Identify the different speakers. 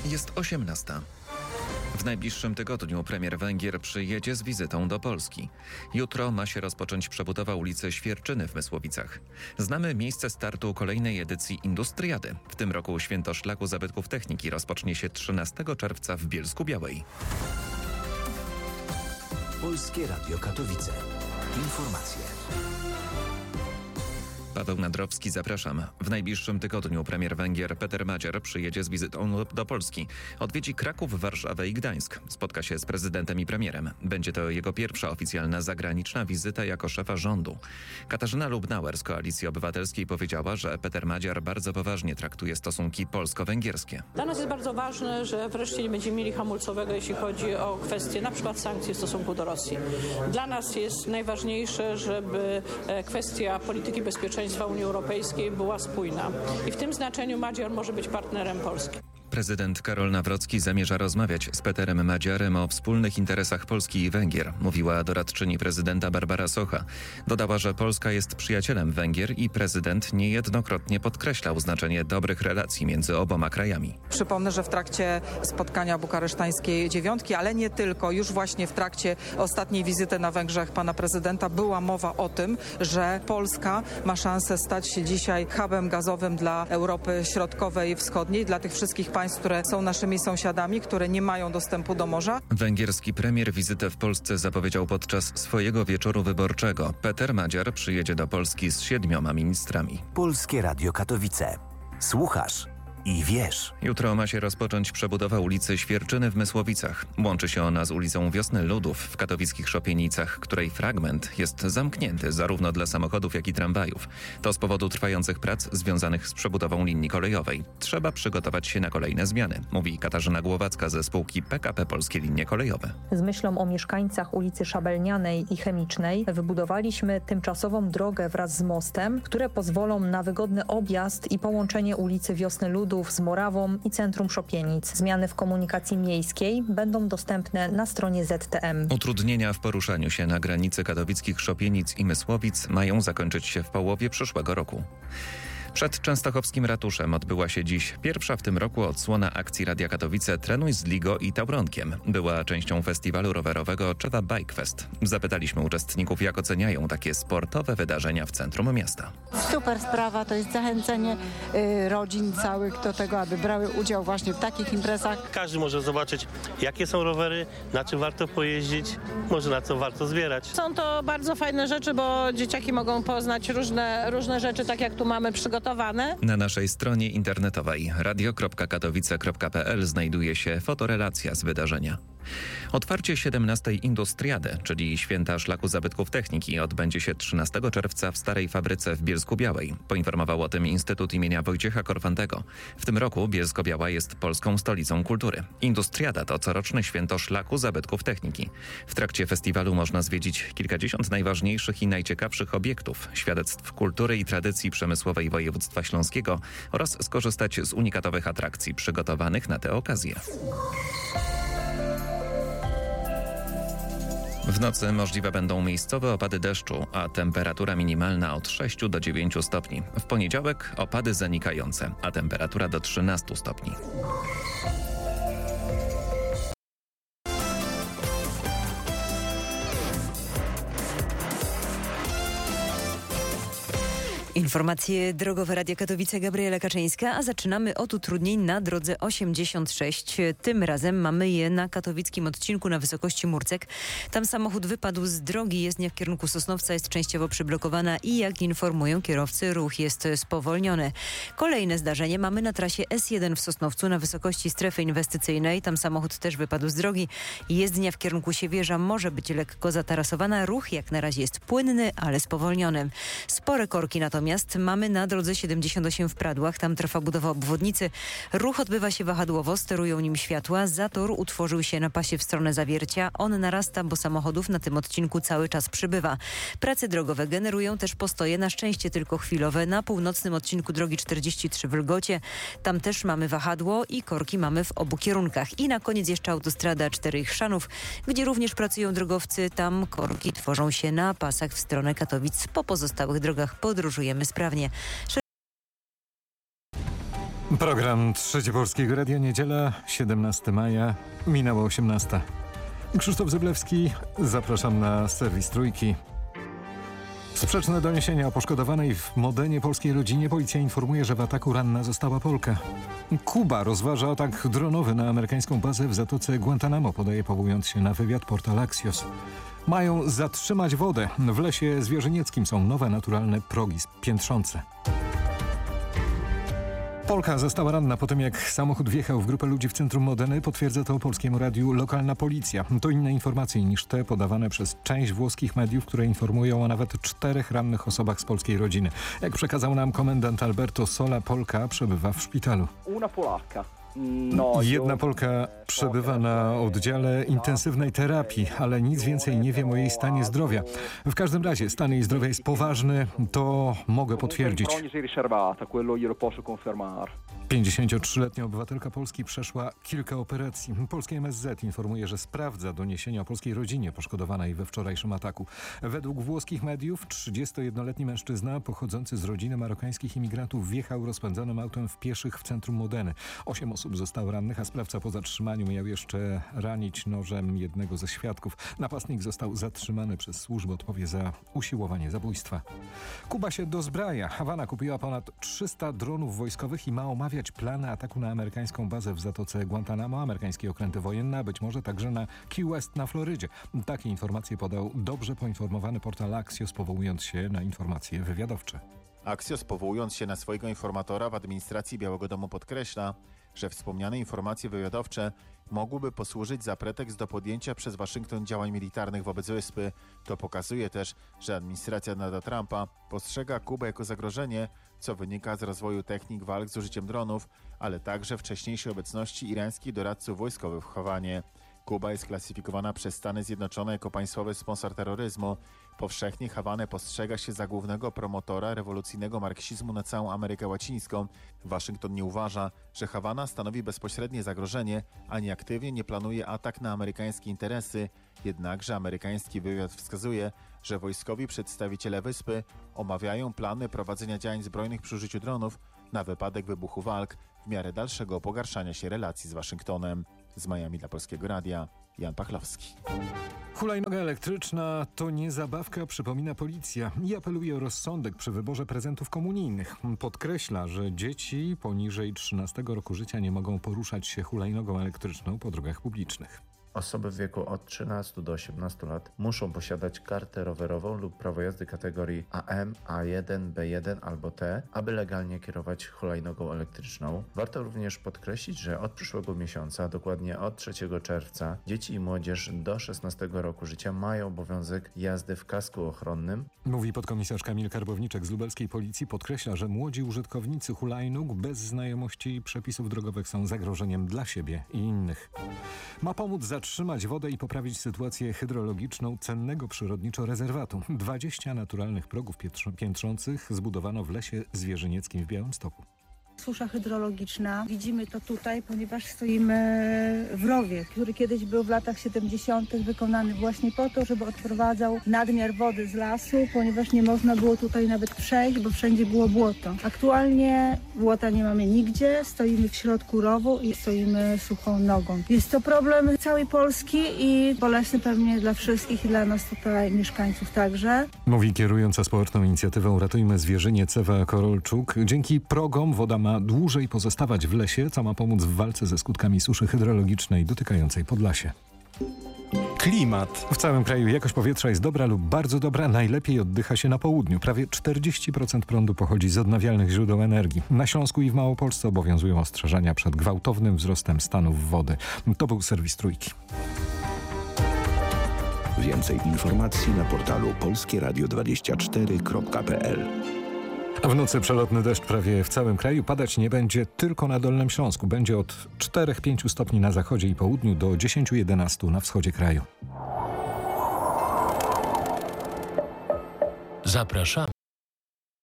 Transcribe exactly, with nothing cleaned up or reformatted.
Speaker 1: Jest osiemnasta. W najbliższym tygodniu premier Węgier przyjedzie z wizytą do Polski. Jutro ma się rozpocząć przebudowa ulicy Świerczyny w Mysłowicach. Znamy miejsce startu kolejnej edycji Industriady. W tym roku Święto Szlaku Zabytków Techniki rozpocznie się trzynastego czerwca w Bielsku-Białej.
Speaker 2: Polskie Radio Katowice. Informacje.
Speaker 1: Paweł Nadrowski, zapraszam. W najbliższym tygodniu premier Węgier Peter Magyar przyjedzie z wizytą do Polski. Odwiedzi Kraków, Warszawę i Gdańsk. Spotka się z prezydentem i premierem. Będzie to jego pierwsza oficjalna zagraniczna wizyta jako szefa rządu. Katarzyna Lubnauer z Koalicji Obywatelskiej powiedziała, że Peter Magyar bardzo poważnie traktuje stosunki polsko-węgierskie.
Speaker 3: Dla nas jest bardzo ważne, że wreszcie nie będziemy mieli hamulcowego, jeśli chodzi o kwestie na przykład sankcji w stosunku do Rosji. Dla nas jest najważniejsze, żeby kwestia polityki bezpieczeństwa Unii Europejskiej była spójna. I w tym znaczeniu Magyar może być partnerem Polski.
Speaker 1: Prezydent Karol Nawrocki zamierza rozmawiać z Peterem Magyarem o wspólnych interesach Polski i Węgier, mówiła doradczyni prezydenta Barbara Socha. Dodała, że Polska jest przyjacielem Węgier i prezydent niejednokrotnie podkreślał znaczenie dobrych relacji między oboma krajami.
Speaker 4: Przypomnę, że w trakcie spotkania bukaresztańskiej dziewiątki, ale nie tylko, już właśnie w trakcie ostatniej wizyty na Węgrzech pana prezydenta była mowa o tym, że Polska ma szansę stać się dzisiaj hubem gazowym dla Europy Środkowej i Wschodniej, dla tych wszystkich państw, które są naszymi sąsiadami, które nie mają dostępu do morza.
Speaker 1: Węgierski premier wizytę w Polsce zapowiedział podczas swojego wieczoru wyborczego. Peter Magyar przyjedzie do Polski z siedmioma ministrami.
Speaker 2: Polskie Radio Katowice. Słuchasz i wiesz.
Speaker 1: Jutro ma się rozpocząć przebudowa ulicy Świerczyny w Mysłowicach. Łączy się ona z ulicą Wiosny Ludów w katowickich Szopienicach, której fragment jest zamknięty zarówno dla samochodów, jak i tramwajów. To z powodu trwających prac związanych z przebudową linii kolejowej. Trzeba przygotować się na kolejne zmiany, mówi Katarzyna Głowacka ze spółki P K P Polskie Linie Kolejowe.
Speaker 5: Z myślą o mieszkańcach ulicy Szabelnianej i Chemicznej wybudowaliśmy tymczasową drogę wraz z mostem, które pozwolą na wygodny objazd i połączenie ulicy Wiosny Ludów z Morawą i centrum Szopienic. Zmiany w komunikacji miejskiej będą dostępne na stronie Z T M.
Speaker 1: Utrudnienia w poruszaniu się na granicy katowickich Szopienic i Mysłowic mają zakończyć się w połowie przyszłego roku. Przed częstochowskim ratuszem odbyła się dziś pierwsza w tym roku odsłona akcji Radia Katowice Trenuj z Ligo i Tauronkiem. Była częścią festiwalu rowerowego Czewa Bike Fest. Zapytaliśmy uczestników, jak oceniają takie sportowe wydarzenia w centrum miasta.
Speaker 6: Super sprawa, to jest zachęcenie y, rodzin całych do tego, aby brały udział właśnie w takich imprezach.
Speaker 7: Każdy może zobaczyć, jakie są rowery, na czym warto pojeździć, może na co warto zbierać.
Speaker 3: Są to bardzo fajne rzeczy, bo dzieciaki mogą poznać różne, różne rzeczy, tak jak tu mamy przygotowane.
Speaker 1: Na naszej stronie internetowej radio kropka katowice kropka p l znajduje się fotorelacja z wydarzenia. Otwarcie siedemnastej Industriady, czyli Święta Szlaku Zabytków Techniki, odbędzie się trzynastego czerwca w Starej Fabryce w Bielsku-Białej. Poinformował o tym Instytut imienia Wojciecha Korfantego. W tym roku Bielsko-Biała jest polską stolicą kultury. Industriada to coroczne święto Szlaku Zabytków Techniki. W trakcie festiwalu można zwiedzić kilkadziesiąt najważniejszych i najciekawszych obiektów, świadectw kultury i tradycji przemysłowej województwa śląskiego oraz skorzystać z unikatowych atrakcji przygotowanych na tę okazję. W nocy możliwe będą miejscowe opady deszczu, a temperatura minimalna od sześciu do dziewięciu stopni. W poniedziałek opady zanikające, a temperatura do trzynastu stopni.
Speaker 8: Informacje drogowe Radia Katowice, Gabriela Kaczyńska, a zaczynamy od utrudnień na drodze osiemdziesiąt sześć. Tym razem mamy je na katowickim odcinku na wysokości Murcek. Tam samochód wypadł z drogi, jezdnia w kierunku Sosnowca jest częściowo przyblokowana i jak informują kierowcy, ruch jest spowolniony. Kolejne zdarzenie mamy na trasie S jeden w Sosnowcu na wysokości strefy inwestycyjnej. Tam samochód też wypadł z drogi. Jezdnia w kierunku Siewierza może być lekko zatarasowana. Ruch jak na razie jest płynny, ale spowolniony. Spore korki natomiast Natomiast mamy na drodze siedemdziesiąt osiem w Pradłach. Tam trwa budowa obwodnicy. Ruch odbywa się wahadłowo, sterują nim światła. Zator utworzył się na pasie w stronę Zawiercia. On narasta, bo samochodów na tym odcinku cały czas przybywa. Prace drogowe generują też postoje, na szczęście tylko chwilowe, na północnym odcinku drogi czterdzieści trzy w Lgocie. Tam też mamy wahadło i korki mamy w obu kierunkach. I na koniec jeszcze autostrada A cztery Chrzanów, gdzie również pracują drogowcy. Tam korki tworzą się na pasach w stronę Katowic. Po pozostałych drogach podróżujemy sprawnie.
Speaker 9: Program Trzeci Polskiego Radia, niedziela, siedemnastego maja, minęła osiemnasta. Krzysztof Zyblewski, zapraszam na serwis Trójki. Sprzeczne doniesienia o poszkodowanej w Modenie polskiej rodzinie. Policja informuje, że w ataku ranna została Polka. Kuba rozważa atak dronowy na amerykańską bazę w zatoce Guantanamo, podaje powołując się na wywiad portal Axios. Mają zatrzymać wodę. W lesie zwierzynieckim są nowe naturalne progi piętrzące. Polka została ranna po tym, jak samochód wjechał w grupę ludzi w centrum Modeny. Potwierdza to Polskiemu Radiu lokalna policja. To inne informacje niż te podawane przez część włoskich mediów, które informują o nawet czterech rannych osobach z polskiej rodziny. Jak przekazał nam komendant Alberto Sola, Polka przebywa w szpitalu.
Speaker 10: Una Polacca.
Speaker 9: Jedna Polka przebywa na oddziale intensywnej terapii, ale nic więcej nie wiem o jej stanie zdrowia. W każdym razie stan jej zdrowia jest poważny, to mogę potwierdzić. pięćdziesięciotrzyletnia obywatelka Polski przeszła kilka operacji. Polskie M S Z informuje, że sprawdza doniesienia o polskiej rodzinie poszkodowanej we wczorajszym ataku. Według włoskich mediów trzydziestojednoletni mężczyzna pochodzący z rodziny marokańskich imigrantów wjechał rozpędzonym autem w pieszych w centrum Modeny. Osiem osób zostało rannych, a sprawca po zatrzymaniu miał jeszcze ranić nożem jednego ze świadków. Napastnik został zatrzymany przez służby, odpowie za usiłowanie zabójstwa. Kuba się dozbraja. Hawana kupiła ponad trzysta dronów wojskowych i ma omawiać plany ataku na amerykańską bazę w zatoce Guantanamo, amerykańskie okręty wojenne, a być może także na Key West na Florydzie. Takie informacje podał dobrze poinformowany portal Axios, powołując się na informacje wywiadowcze.
Speaker 11: Axios, powołując się na swojego informatora w administracji Białego Domu, podkreśla, że wspomniane informacje wywiadowcze mogłyby posłużyć za pretekst do podjęcia przez Waszyngton działań militarnych wobec wyspy. To pokazuje też, że administracja Donalda Trumpa postrzega Kubę jako zagrożenie, co wynika z rozwoju technik walk z użyciem dronów, ale także wcześniejszej obecności irańskich doradców wojskowych w Hawanie. Kuba jest klasyfikowana przez Stany Zjednoczone jako państwowy sponsor terroryzmu. Powszechnie Hawanę postrzega się za głównego promotora rewolucyjnego marksizmu na całą Amerykę Łacińską. Waszyngton nie uważa, że Hawana stanowi bezpośrednie zagrożenie, ani aktywnie nie planuje atak na amerykańskie interesy. Jednakże amerykański wywiad wskazuje, że wojskowi przedstawiciele wyspy omawiają plany prowadzenia działań zbrojnych przy użyciu dronów na wypadek wybuchu walk w miarę dalszego pogarszania się relacji z Waszyngtonem. Z Miami dla Polskiego Radia, Jan Pachlowski.
Speaker 9: Hulajnoga elektryczna to nie zabawka, przypomina policja i apeluje o rozsądek przy wyborze prezentów komunijnych. Podkreśla, że dzieci poniżej trzynastego roku życia nie mogą poruszać się hulajnogą elektryczną po drogach publicznych.
Speaker 12: Osoby w wieku od trzynastu do osiemnastu lat muszą posiadać kartę rowerową lub prawo jazdy kategorii A M, A jeden, B jeden albo T, aby legalnie kierować hulajnogą elektryczną. Warto również podkreślić, że od przyszłego miesiąca, dokładnie od trzeciego czerwca, dzieci i młodzież do szesnastego roku życia mają obowiązek jazdy w kasku ochronnym.
Speaker 9: Mówi podkomisarz Kamil Karbowniczek z lubelskiej policji. Podkreśla, że młodzi użytkownicy hulajnóg bez znajomości przepisów drogowych są zagrożeniem dla siebie i innych. Ma pomóc zatrzymać wodę i poprawić sytuację hydrologiczną cennego przyrodniczo rezerwatu. dwadzieścia naturalnych progów piętrzących zbudowano w lesie zwierzynieckim w Białymstoku.
Speaker 13: Susza hydrologiczna. Widzimy to tutaj, ponieważ stoimy w rowie, który kiedyś był w latach siedemdziesiątych wykonany właśnie po to, żeby odprowadzał nadmiar wody z lasu, ponieważ nie można było tutaj nawet przejść, bo wszędzie było błoto. Aktualnie błota nie mamy nigdzie, stoimy w środku rowu i stoimy suchą nogą. Jest to problem całej Polski i bolesny pewnie dla wszystkich i dla nas tutaj mieszkańców także.
Speaker 9: Mówi kierująca społeczną inicjatywą Ratujmy Zwierzyniec Ewa Korolczuk. Dzięki progom woda ma dłużej pozostawać w lesie, co ma pomóc w walce ze skutkami suszy hydrologicznej dotykającej Podlasie. Klimat. W całym kraju jakość powietrza jest dobra lub bardzo dobra. Najlepiej oddycha się na południu. Prawie czterdzieści procent prądu pochodzi z odnawialnych źródeł energii. Na Śląsku i w Małopolsce obowiązują ostrzeżenia przed gwałtownym wzrostem stanów wody. To był serwis Trójki.
Speaker 14: Więcej informacji na portalu polskie radio dwadzieścia cztery kropka p l.
Speaker 9: W nocy przelotny deszcz prawie w całym kraju. Padać nie będzie tylko na Dolnym Śląsku. Będzie od czterech do pięciu stopni na zachodzie i południu do dziesięć do jedenastu na wschodzie kraju.
Speaker 15: Zapraszamy